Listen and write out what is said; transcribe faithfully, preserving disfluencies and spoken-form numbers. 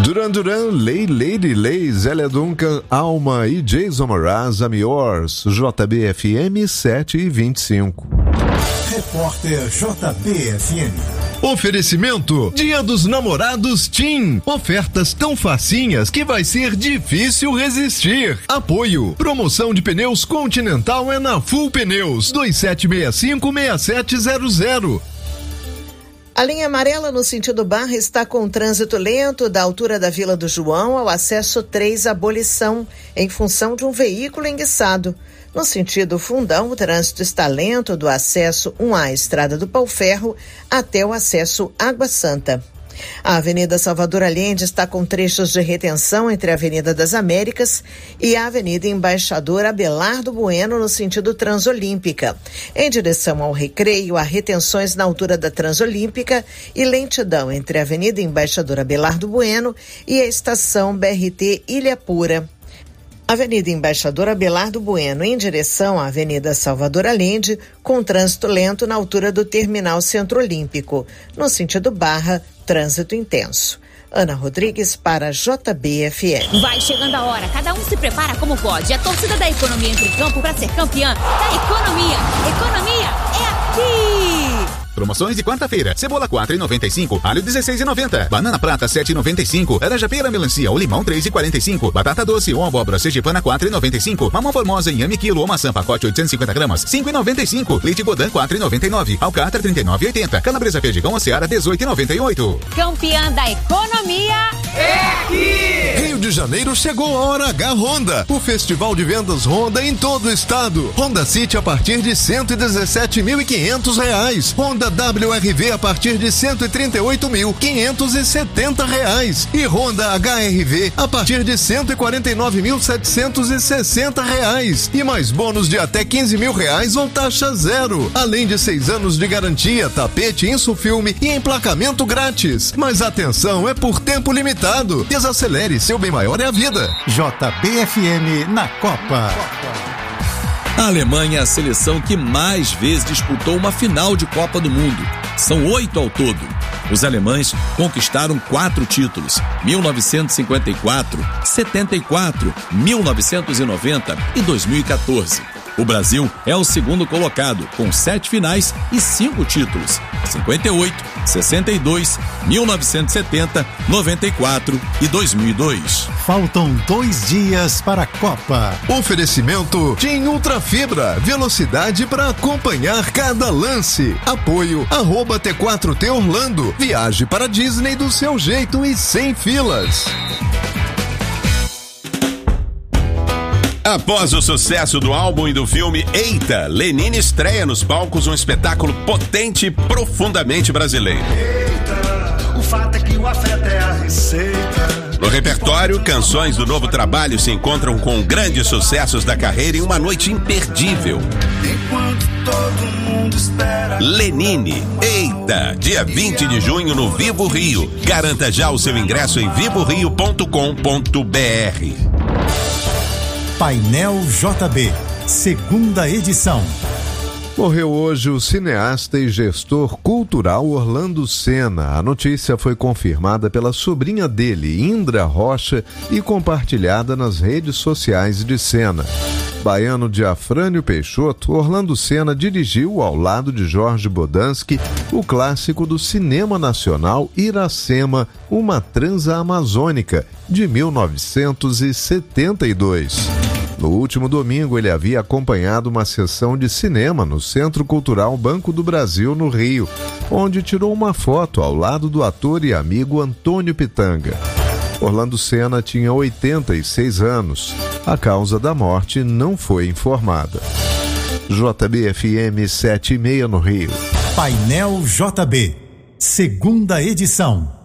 Duran Duran, Lay Lady Lay, Zélia Duncan, Alma e Jason Mraz, I'm Yours, J B F M sete e vinte e cinco. Repórter J B F M. Oferecimento Dia dos Namorados TIM. Ofertas tão facinhas que vai ser difícil resistir. Apoio. Promoção de pneus Continental é na Full Pneus. dois sete seis cinco, seis sete zero zero. A linha amarela no sentido Barra está com trânsito lento da altura da Vila do João ao acesso três Abolição, em função de um veículo enguiçado. No sentido Fundão, o trânsito está lento do acesso um A, Estrada do Pau-Ferro, até o acesso Água Santa. A Avenida Salvador Allende está com trechos de retenção entre a Avenida das Américas e a Avenida Embaixador Abelardo Bueno no sentido Transolímpica. Em direção ao Recreio, há retenções na altura da Transolímpica e lentidão entre a Avenida Embaixador Abelardo Bueno e a estação B R T Ilha Pura. Avenida Embaixador Abelardo Bueno, em direção à Avenida Salvador Allende, com trânsito lento na altura do Terminal Centro Olímpico. No sentido Barra, trânsito intenso. Ana Rodrigues para J B F M. Vai chegando a hora, cada um se prepara como pode. A torcida da economia entra em campo para ser campeã da economia. Economia é aqui! Promoções de quarta-feira. Cebola quatro reais e noventa e cinco, alho dezesseis reais e noventa, banana prata sete reais e noventa e cinco, laranja pera melancia ou limão três reais e quarenta e cinco, batata doce ou abóbora sergipana quatro reais e noventa e cinco, mamão formosa inhame quilo ou maçã pacote oitocentos e cinquenta gramas cinco reais e noventa e cinco, leite Godin quatro reais e noventa e nove, alcatra trinta e nove reais e oitenta, calabresa perdigão ou seara dezoito reais e noventa e oito. Campeã da economia é aqui! Rio de Janeiro chegou a hora H Honda, o festival de vendas Honda em todo o estado. Honda City a partir de cento e dezessete mil e quinhentos reais, Honda W R V a partir de cento e trinta e oito mil quinhentos e setenta reais e Honda H R V a partir de cento e quarenta e nove mil setecentos e sessenta reais e mais bônus de até quinze mil reais ou taxa zero, além de seis anos de garantia, tapete, insufilme e emplacamento grátis. Mas atenção, é por tempo limitado. Desacelere, seu bem maior é a vida. J B F M na Copa. A Alemanha é a seleção que mais vezes disputou uma final de Copa do Mundo. São oito ao todo. Os alemães conquistaram quatro títulos: mil novecentos e cinquenta e quatro, setenta e quatro, mil novecentos e noventa e dois mil e quatorze. O Brasil é o segundo colocado, com sete finais e cinco títulos: cinquenta e oito, sessenta e dois, mil novecentos e setenta, noventa e quatro e dois mil e dois. Faltam dois dias para a Copa. Oferecimento TIM Ultra Fibra, velocidade para acompanhar cada lance. Apoio arroba T quatro T Orlando. Viaje para Disney do seu jeito e sem filas. Após o sucesso do álbum e do filme Eita, Lenine estreia nos palcos um espetáculo potente e profundamente brasileiro. Eita, o fato é que o afeto é a receita. No repertório, canções do novo trabalho se encontram com grandes sucessos da carreira em uma noite imperdível. Enquanto todo mundo espera. Lenine, Eita, dia vinte de junho no Vivo Rio. Garanta já o seu ingresso em vivo rio ponto com ponto b r. Painel J B, segunda edição. Morreu hoje o cineasta e gestor cultural Orlando Senna. A notícia foi confirmada pela sobrinha dele, Indra Rocha, e compartilhada nas redes sociais de Senna. Baiano de Afrânio Peixoto, Orlando Senna dirigiu, ao lado de Jorge Bodansky, o clássico do cinema nacional Iracema, uma transa amazônica, de mil novecentos e setenta e dois. No último domingo, ele havia acompanhado uma sessão de cinema no Centro Cultural Banco do Brasil, no Rio, onde tirou uma foto ao lado do ator e amigo Antônio Pitanga. Orlando Senna tinha oitenta e seis anos. A causa da morte não foi informada. J B F M sete e meia no Rio. Painel J B, segunda edição.